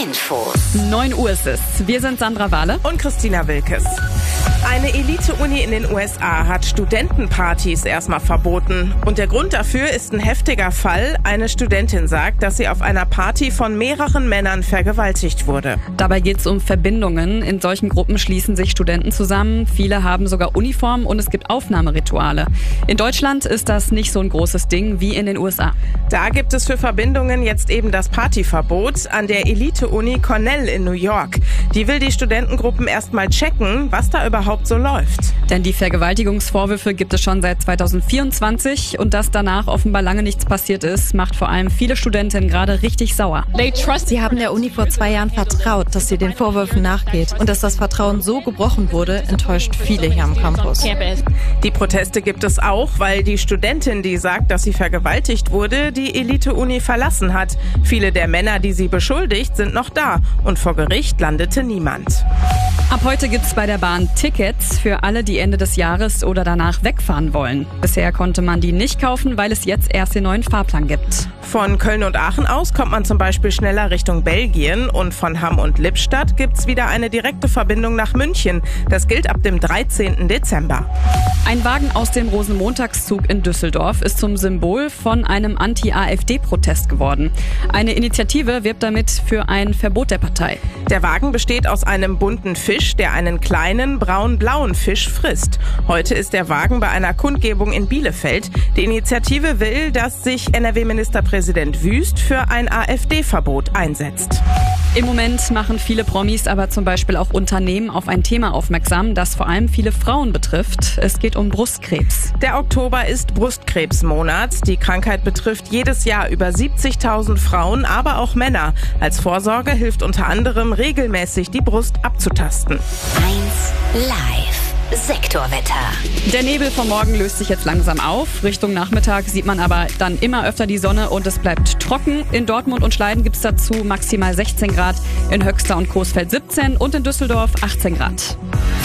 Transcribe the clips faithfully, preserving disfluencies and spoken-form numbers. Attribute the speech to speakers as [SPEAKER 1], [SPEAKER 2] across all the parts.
[SPEAKER 1] Infos.
[SPEAKER 2] neun Uhr ist es. Wir sind Sandra Wahle
[SPEAKER 3] und Christina Wilkes. Eine Elite-Uni in den U S A hat Studentenpartys erstmal verboten. Und der Grund dafür ist ein heftiger Fall. Eine Studentin sagt, dass sie auf einer Party von mehreren Männern vergewaltigt wurde.
[SPEAKER 2] Dabei geht es um Verbindungen. In solchen Gruppen schließen sich Studenten zusammen. Viele haben sogar Uniformen und es gibt Aufnahmerituale. In Deutschland ist das nicht so ein großes Ding wie in den U S A.
[SPEAKER 3] Da gibt es für Verbindungen jetzt eben das Partyverbot an der Elite-Uni Cornell in New York. Die will die Studentengruppen erstmal checken, was da überhaupt so läuft.
[SPEAKER 2] Denn die Vergewaltigungsvorwürfe gibt es schon seit zweitausendvierundzwanzig und dass danach offenbar lange nichts passiert ist, macht vor allem viele Studentinnen gerade richtig sauer.
[SPEAKER 4] Sie haben der Uni vor zwei Jahren vertraut, dass sie den Vorwürfen nachgeht. Und dass das Vertrauen so gebrochen wurde, enttäuscht viele hier am Campus.
[SPEAKER 3] Die Proteste gibt es auch, weil die Studentin, die sagt, dass sie vergewaltigt wurde, die Elite-Uni verlassen hat. Viele der Männer, die sie beschuldigt, sind noch da. Und vor Gericht landete niemand.
[SPEAKER 2] Ab heute gibt's bei der Bahn Tickets für alle, die Ende des Jahres oder danach wegfahren wollen. Bisher konnte man die nicht kaufen, weil es jetzt erst den neuen Fahrplan gibt.
[SPEAKER 3] Von Köln und Aachen aus kommt man zum Beispiel schneller Richtung Belgien und von Hamm und Lippstadt gibt's wieder eine direkte Verbindung nach München. Das gilt ab dem dreizehnten Dezember.
[SPEAKER 2] Ein Wagen aus dem Rosenmontagszug in Düsseldorf ist zum Symbol von einem Anti-AfD-Protest geworden. Eine Initiative wirbt damit für ein Verbot der Partei.
[SPEAKER 3] Der Wagen besteht aus einem bunten Fisch, der einen kleinen braun-blauen Fisch frisst. Heute ist der Wagen bei einer Kundgebung in Bielefeld. Die Initiative will, dass sich N R W-Ministerpräsident Wüst für ein AfD-Verbot einsetzt.
[SPEAKER 2] Im Moment machen viele Promis, aber zum Beispiel auch Unternehmen auf ein Thema aufmerksam, das vor allem viele Frauen betrifft. Es geht um Brustkrebs.
[SPEAKER 3] Der Oktober ist Brustkrebsmonat. Die Krankheit betrifft jedes Jahr über siebzigtausend Frauen, aber auch Männer. Als Vorsorge hilft unter anderem regelmäßig die Brust abzutasten.
[SPEAKER 1] eins Live. Sektorwetter.
[SPEAKER 2] Der Nebel vom Morgen löst sich jetzt langsam auf. Richtung Nachmittag sieht man aber dann immer öfter die Sonne und es bleibt trocken. In Dortmund und Schleiden gibt es dazu maximal sechzehn Grad, in Höxter und Coesfeld siebzehn und in Düsseldorf achtzehn Grad.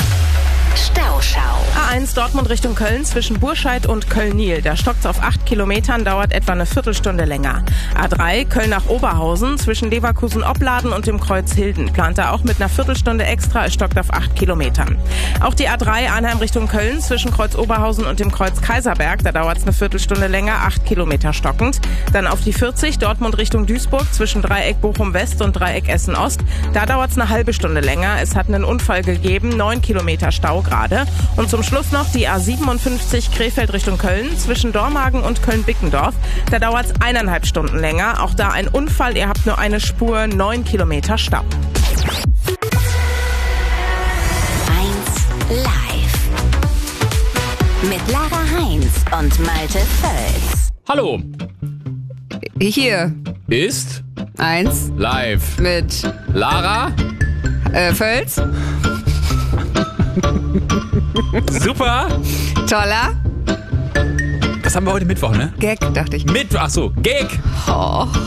[SPEAKER 1] Stauschau.
[SPEAKER 3] A eins Dortmund Richtung Köln zwischen Burscheid und Köln-Niel. Da stockt's auf acht Kilometern, dauert etwa eine Viertelstunde länger. A drei Köln nach Oberhausen zwischen Leverkusen-Opladen und dem Kreuz Hilden. Plant er auch mit einer Viertelstunde extra, es stockt auf acht Kilometern. Auch die A drei Arnheim Richtung Köln zwischen Kreuz Oberhausen und dem Kreuz Kaiserberg. Da dauert's eine Viertelstunde länger, acht Kilometer stockend. Dann auf die vierzig Dortmund Richtung Duisburg zwischen Dreieck Bochum-West und Dreieck Essen-Ost. Da dauert's eine halbe Stunde länger. Es hat einen Unfall gegeben, neun Kilometer Stau gerade. Und zum Schluss noch die A siebenundfünfzig Krefeld Richtung Köln zwischen Dormagen und Köln-Bickendorf. Da dauert es eineinhalb Stunden länger. Auch da ein Unfall. Ihr habt nur eine Spur, neun Kilometer Stau.
[SPEAKER 1] eins Live. Mit Lara Heinz und Malte Völz.
[SPEAKER 5] Hallo.
[SPEAKER 6] Hier
[SPEAKER 5] Ist
[SPEAKER 6] eins
[SPEAKER 5] live.
[SPEAKER 6] mit
[SPEAKER 5] Lara.
[SPEAKER 6] äh, Völz.
[SPEAKER 5] Super.
[SPEAKER 6] Toller
[SPEAKER 5] Was haben wir heute Mittwoch, ne?
[SPEAKER 6] Gag, dachte ich.
[SPEAKER 5] Mittwoch, ach so, Gag.
[SPEAKER 6] Oh.